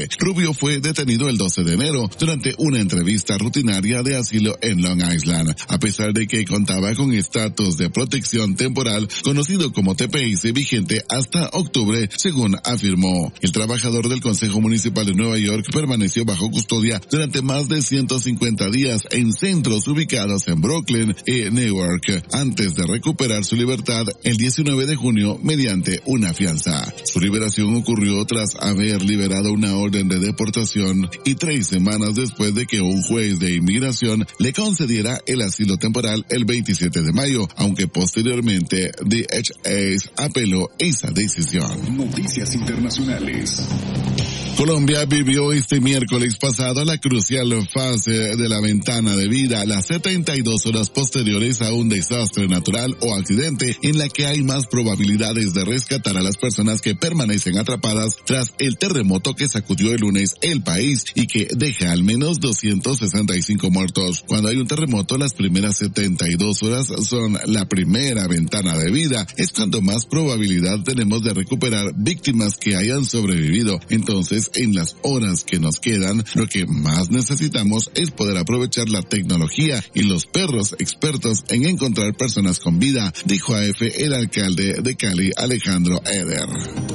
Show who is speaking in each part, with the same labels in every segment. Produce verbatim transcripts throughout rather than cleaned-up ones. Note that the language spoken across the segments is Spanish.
Speaker 1: veinte. Rubio fue detenido el doce de enero durante una entrevista rutinaria de asilo en Long Island. A pesar de que contaba con estatus de protección temporal, conocido como T P S, vigente hasta octubre, según afirmó. El trabajador del Consejo Municipal de Nueva York permaneció bajo custodia durante más de ciento cincuenta días en centros ubicados en Brooklyn y Newark, antes de recuperar su libertad el diecinueve de junio mediante una fianza. Su liberación ocurrió tras haber liberado una orden de deportación y tres semanas después de que un juez de inmigración le concediera el asilo temporal el veintisiete de mayo, aunque posteriormente D H S apeló esa decisión.
Speaker 2: Noticias internacionales.
Speaker 1: Colombia vivió este miércoles pasado la crucial fase de la ventana de vida, las setenta y dos horas posteriores a un desastre natural o accidente en la que hay más probabilidades de rescatar a las personas que permanecen atrapadas tras el terremoto que sacudió el lunes el país y que deja al menos doscientos sesenta y cinco muertos. Cuando hay un terremoto, las primeras setenta y dos horas son la primera ventana de vida. Es cuando más probabilidad tenemos de recuperar víctimas que hayan sobrevivido. Entonces, en las horas que nos quedan, lo que más necesitamos es poder aprovechar la tecnología y los perros expertos en encontrar personas con vida, dijo a EFE el alcalde de Cali, Alejandro Eder.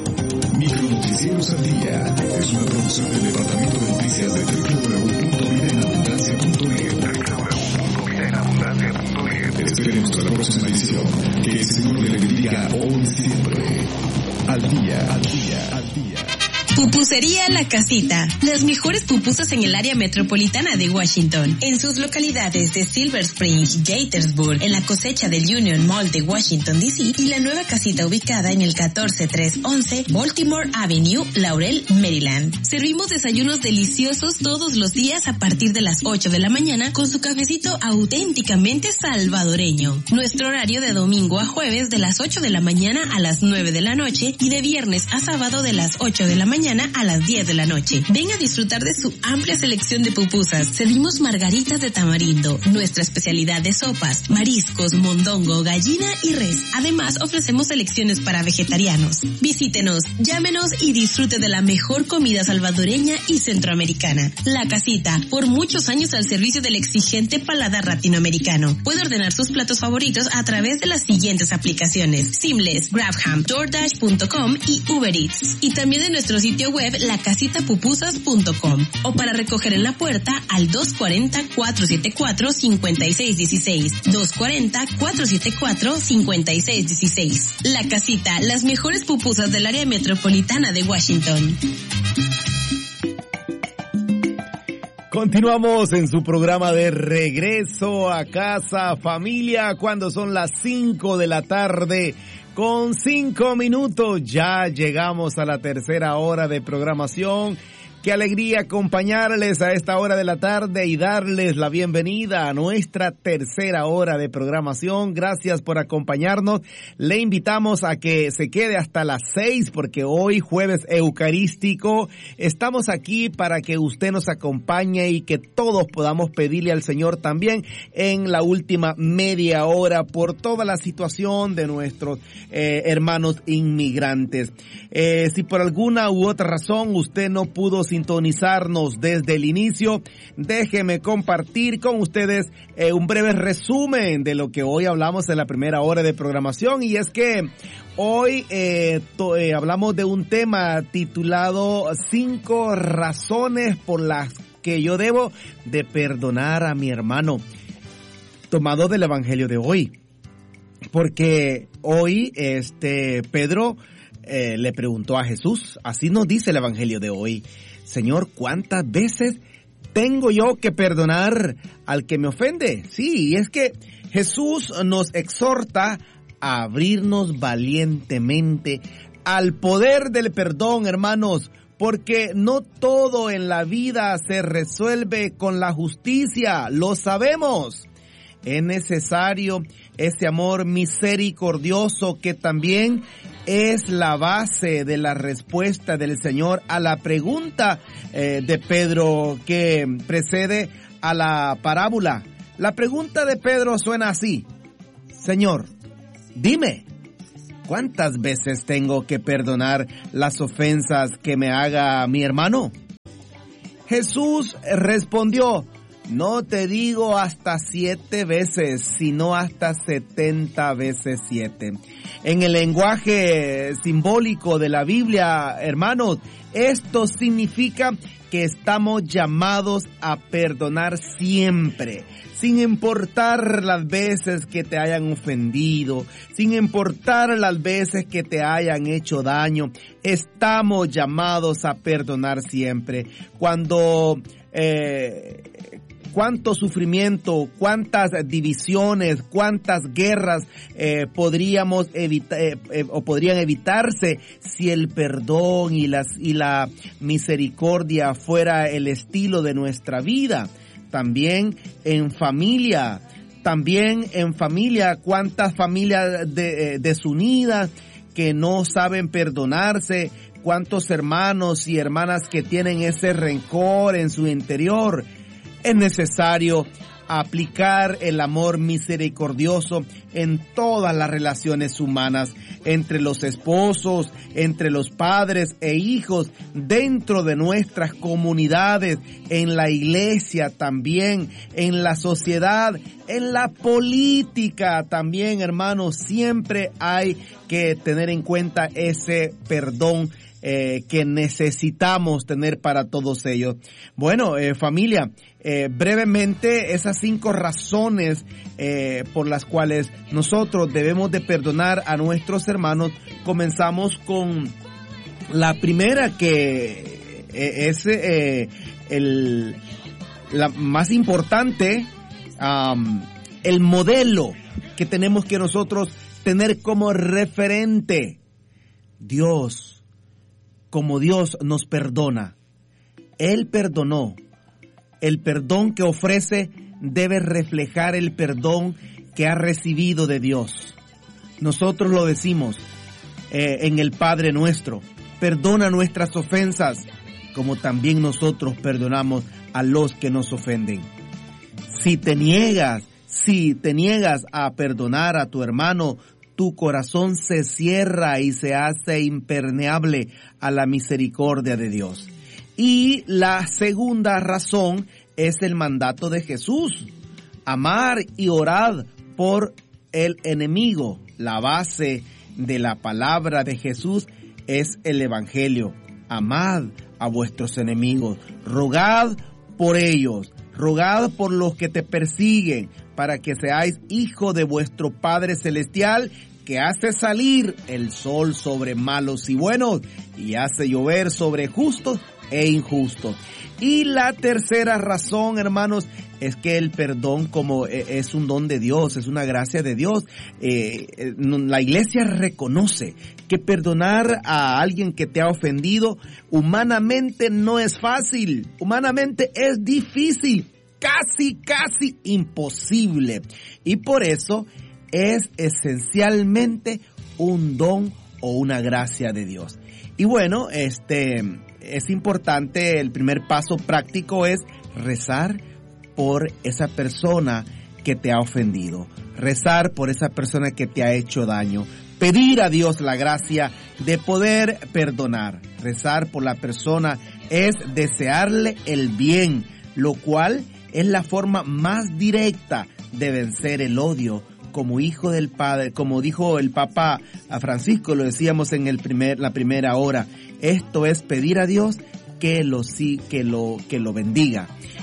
Speaker 2: Micronoticieros al día es una producción del Departamento de Noticias de doble u doble u doble u punto vida en abundancia punto net. doble u doble u doble u punto vida en abundancia punto net. Esperemos a la próxima edición. Que el Señor le bendiga hoy y siempre. Al día, al día, al día.
Speaker 3: Pupusería La Casita. Las mejores pupusas en el área metropolitana de Washington. En sus localidades de Silver Spring, Gaithersburg, en la cosecha del Union Mall de Washington, D C y la nueva casita ubicada en el catorce trescientos once Baltimore Avenue, Laurel, Maryland. Servimos desayunos deliciosos todos los días a partir de las ocho de la mañana con su cafecito auténticamente salvadoreño. Nuestro horario de domingo a jueves de las ocho de la mañana a las nueve de la noche y de viernes a sábado de las ocho de la mañana a las diez de la noche. Ven a disfrutar de su amplia selección de pupusas. Servimos margaritas de tamarindo, nuestra especialidad de sopas, mariscos, mondongo, gallina y res. Además, ofrecemos selecciones para vegetarianos. Visítenos, llámenos y disfrute de la mejor comida salvadoreña y centroamericana. La Casita, por muchos años al servicio del exigente paladar latinoamericano. Puede ordenar sus platos favoritos a través de las siguientes aplicaciones: Seamless, Grabham, DoorDash punto com y Uber Eats. Y también de nuestro sitio web la casita pupusas punto com o para recoger en la puerta al dos cuarenta, cuatrocientos setenta y cuatro, cincuenta y seis dieciséis, dos cuarenta, cuatrocientos setenta y cuatro, cincuenta y seis dieciséis. La Casita, las mejores pupusas del área metropolitana de Washington.
Speaker 4: Continuamos en su programa de Regreso a Casa, familia, cuando son las cinco de la tarde. Con cinco minutos ya llegamos a la tercera hora de programación. Qué alegría acompañarles a esta hora de la tarde y darles la bienvenida a nuestra tercera hora de programación. Gracias por acompañarnos. Le invitamos a que se quede hasta las seis porque hoy, jueves eucarístico, estamos aquí para que usted nos acompañe y que todos podamos pedirle al Señor también en la última media hora por toda la situación de nuestros eh, hermanos inmigrantes. Eh, si por alguna u otra razón usted no pudo sintonizarnos desde el inicio, déjeme compartir con ustedes eh, un breve resumen de lo que hoy hablamos en la primera hora de programación, y es que hoy eh, to, eh, hablamos de un tema titulado cinco razones por las que yo debo de perdonar a mi hermano, tomado del Evangelio de hoy, porque hoy este Pedro eh, le preguntó a Jesús, así nos dice el Evangelio de hoy: Señor, ¿cuántas veces tengo yo que perdonar al que me ofende? Sí, y es que Jesús nos exhorta a abrirnos valientemente al poder del perdón, hermanos, porque no todo en la vida se resuelve con la justicia, lo sabemos. Es necesario ese amor misericordioso que también es la base de la respuesta del Señor a la pregunta eh, de Pedro que precede a la parábola. La pregunta de Pedro suena así: Señor, dime, ¿cuántas veces tengo que perdonar las ofensas que me haga mi hermano? Jesús respondió: no te digo hasta siete veces, sino hasta setenta veces siete. En el lenguaje simbólico de la Biblia, hermanos, esto significa que estamos llamados a perdonar siempre, sin importar las veces que te hayan ofendido, sin importar las veces que te hayan hecho daño. Estamos llamados a perdonar siempre. Cuando eh, cuánto sufrimiento, cuántas divisiones, cuántas guerras eh, podríamos evitar eh, eh, o podrían evitarse si el perdón y las y la misericordia fuera el estilo de nuestra vida. También en familia, también en familia, cuántas familias de, eh, desunidas que no saben perdonarse, cuántos hermanos y hermanas que tienen ese rencor en su interior. Es necesario aplicar el amor misericordioso en todas las relaciones humanas, entre los esposos, entre los padres e hijos, dentro de nuestras comunidades, en la iglesia también, en la sociedad, en la política también, hermanos. Siempre hay que tener en cuenta ese perdón Eh, que necesitamos tener para todos ellos. Bueno, eh, familia, eh, brevemente esas cinco razones eh, por las cuales nosotros debemos de perdonar a nuestros hermanos. Comenzamos con la primera, que eh, es eh, el, la más importante, um, el modelo que tenemos que nosotros tener como referente. Dios. Como Dios nos perdona, Él perdonó. El perdón que ofrece debe reflejar el perdón que ha recibido de Dios. Nosotros lo decimos eh, en el Padre Nuestro: perdona nuestras ofensas, como también nosotros perdonamos a los que nos ofenden. Si te niegas, si te niegas a perdonar a tu hermano, tu corazón se cierra y se hace impermeable a la misericordia de Dios. Y la segunda razón es el mandato de Jesús: amar y orar por el enemigo. La base de la palabra de Jesús es el Evangelio. Amad a vuestros enemigos, rogad por ellos, rogad por los que te persiguen, para que seáis hijos de vuestro Padre Celestial, que hace salir el sol sobre malos y buenos, y hace llover sobre justos e injustos. Y la tercera razón, hermanos, es que el perdón, como es un don de Dios, es una gracia de Dios. Eh, la iglesia reconoce que perdonar a alguien que te ha ofendido humanamente no es fácil, humanamente es difícil, casi, casi imposible. Y por eso es esencialmente un don o una gracia de Dios. Y bueno, este es importante, el primer paso práctico es rezar por esa persona que te ha ofendido, rezar por esa persona que te ha hecho daño, pedir a Dios la gracia de poder perdonar. Rezar por la persona es desearle el bien, lo cual es la forma más directa de vencer el odio. Como hijo del Padre, como dijo el Papa Francisco, lo decíamos en el primer, la primera hora, esto es pedir a Dios que lo sí, que lo, que lo bendiga.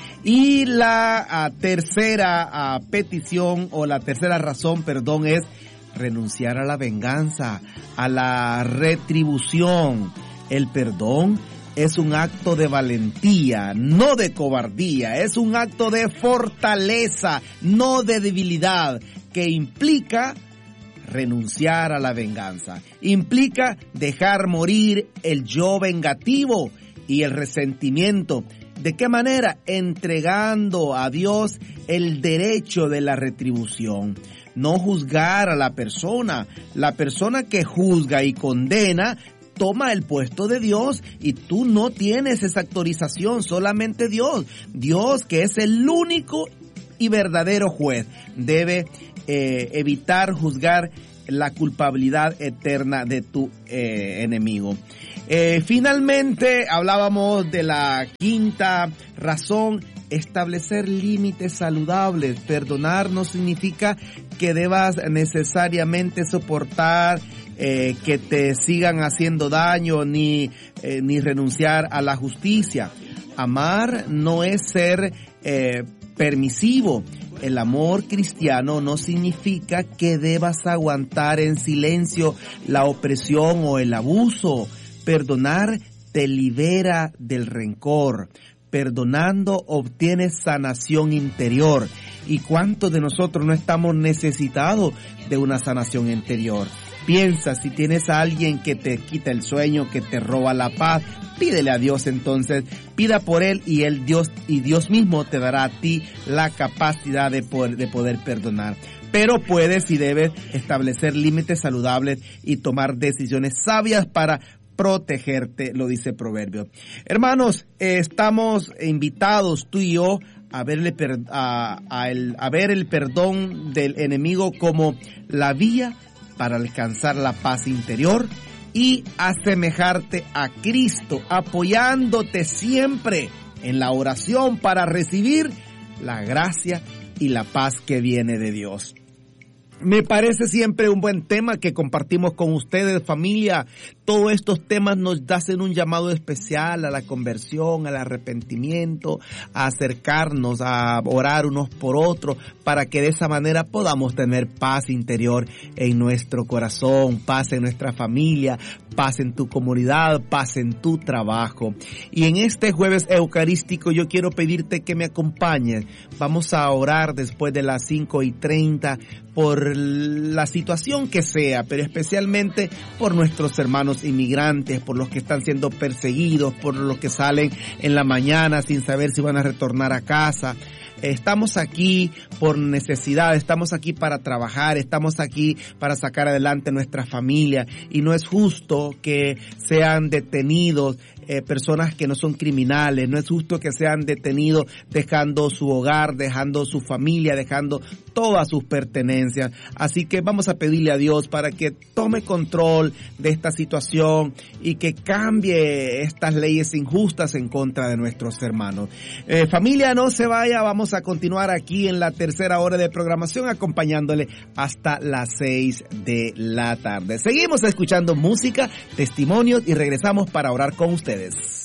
Speaker 4: Y la uh, tercera uh, petición o la tercera razón, perdón, es renunciar a la venganza, a la retribución. El perdón es un acto de valentía, no de cobardía, es un acto de fortaleza, no de debilidad, que implica renunciar a la venganza, implica dejar morir el yo vengativo y el resentimiento. ¿De qué manera? Entregando a Dios el derecho de la retribución. No juzgar a la persona. La persona que juzga y condena toma el puesto de Dios y tú no tienes esa autorización, solamente Dios. Dios, que es el único y verdadero juez, debe eh, evitar juzgar la culpabilidad eterna de tu eh, enemigo. Eh, finalmente hablábamos de la quinta razón, establecer límites saludables. Perdonar no significa que debas necesariamente soportar eh, que te sigan haciendo daño ni, eh, ni renunciar a la justicia. Amar no es ser eh, permisivo. El amor cristiano no significa que debas aguantar en silencio la opresión o el abuso. Perdonar te libera del rencor. Perdonando obtienes sanación interior. ¿Y cuántos de nosotros no estamos necesitados de una sanación interior? Piensa, si tienes a alguien que te quita el sueño, que te roba la paz, pídele a Dios entonces, pida por él y él Dios y Dios mismo te dará a ti la capacidad de poder, de poder perdonar. Pero puedes y debes establecer límites saludables y tomar decisiones sabias para protegerte, lo dice Proverbio. Hermanos, eh, estamos invitados tú y yo a verle per, a, a, el, a ver el perdón del enemigo como la vía para alcanzar la paz interior y asemejarte a Cristo, apoyándote siempre en la oración para recibir la gracia y la paz que viene de Dios. Me parece siempre un buen tema que compartimos con ustedes, familia. Todos estos temas nos hacen un llamado especial a la conversión, al arrepentimiento, a acercarnos, a orar unos por otros, para que de esa manera podamos tener paz interior en nuestro corazón, paz en nuestra familia, paz en tu comunidad, paz en tu trabajo. Y en este jueves eucarístico yo quiero pedirte que me acompañes. Vamos a orar después de las cinco y treinta por la situación que sea, pero especialmente por nuestros hermanos inmigrantes, por los que están siendo perseguidos, por los que salen en la mañana sin saber si van a retornar a casa. Estamos aquí por necesidad, estamos aquí para trabajar, estamos aquí para sacar adelante nuestra familia y no es justo que sean detenidos eh, personas que no son criminales, no es justo que sean detenidos dejando su hogar, dejando su familia, dejando todas sus pertenencias. Así que vamos a pedirle a Dios para que tome control de esta situación y que cambie estas leyes injustas en contra de nuestros hermanos. Eh, familia, no se vaya, vamos a continuar aquí en la tercera hora de programación acompañándole hasta las seis de la tarde. Seguimos escuchando música, testimonios y regresamos para orar con ustedes.